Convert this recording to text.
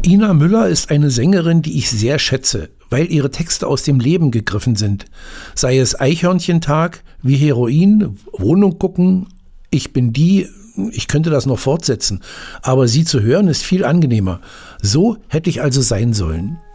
Ina Müller ist eine Sängerin, die ich sehr schätze, weil ihre Texte aus dem Leben gegriffen sind. Sei es Eichhörnchentag, wie Heroin, Wohnung gucken, ich bin die, ich könnte das noch fortsetzen. Aber sie zu hören ist viel angenehmer. So hätte ich also sein sollen.